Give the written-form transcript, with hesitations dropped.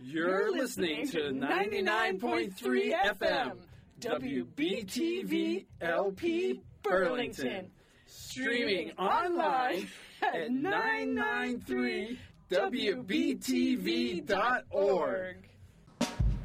You're listening to 99.3 FM, WBTV LP Burlington. Streaming online at 993WBTV.org.